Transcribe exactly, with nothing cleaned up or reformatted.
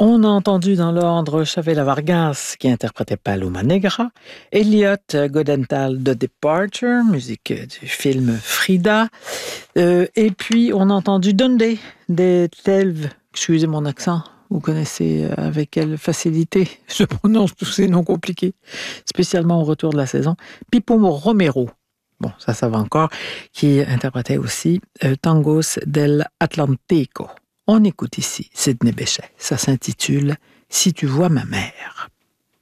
On a entendu dans l'ordre Chavela Vargas qui interprétait Paloma Negra, Elliot Goldenthal de Departure, musique du film Frida, euh, et puis on a entendu Dundee des Telv, excusez mon accent, vous connaissez avec quelle facilité je prononce tous ces noms compliqués, spécialement au retour de la saison, Pipo Romero. Bon, ça, ça va encore, qui interprétait aussi euh, Tangos del Atlantico. On écoute ici Sidney Bechet. Ça s'intitule « Si tu vois ma mère ».